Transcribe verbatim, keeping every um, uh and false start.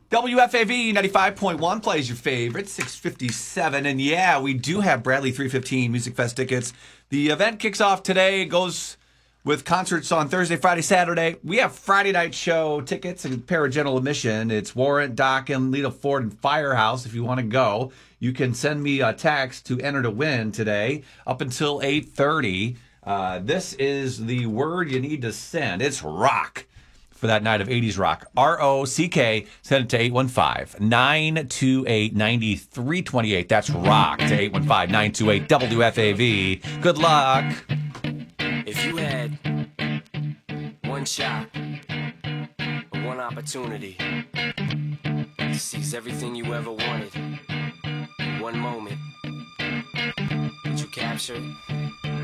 W F A V ninety-five point one plays your favorite, six fifty-seven. And yeah, we do have Bradley three fifteen Music Fest tickets. The event kicks off today. It goes with concerts on Thursday, Friday, Saturday. We have Friday night show tickets and Paragental admission. It's Warrant, Dockham, Lita Ford, and Firehouse. If you want to go, you can send me a text to enter to win today up until eight thirty. Uh, this is the word you need to send. It's rock for that night of eighties rock. R O C K. Send it to eight one five, nine two eight, nine three two eight. That's rock to eight one five, nine two eight, W F A V. Good luck. If you had one shot or one opportunity to seize everything you ever wanted in one moment, would you capture it?